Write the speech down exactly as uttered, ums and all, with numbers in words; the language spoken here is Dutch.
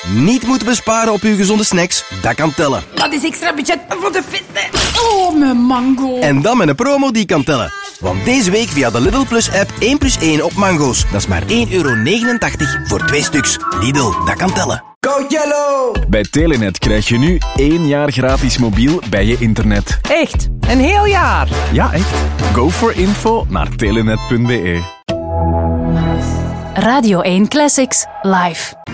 niet moeten besparen op uw gezonde snacks, dat kan tellen. Dat is extra budget voor de fitness. Oh, mijn mango. En dan met een promo die kan tellen. Want deze week via de Lidl Plus app één plus één op mango's. Dat is maar één euro negenentachtig voor twee stuks. Lidl, dat kan tellen. Go Yellow! Bij Telenet krijg je nu één jaar gratis mobiel bij je internet. Echt? Een heel jaar? Ja, echt. Go for info naar telenet punt be. Radio één Classics live.